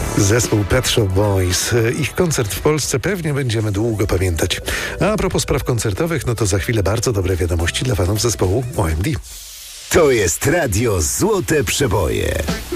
Zespół Pet Shop Boys. Ich koncert w Polsce pewnie będziemy długo pamiętać. A propos spraw koncertowych, no to za chwilę bardzo dobre wiadomości dla fanów zespołu OMD. To jest Radio Złote Przeboje.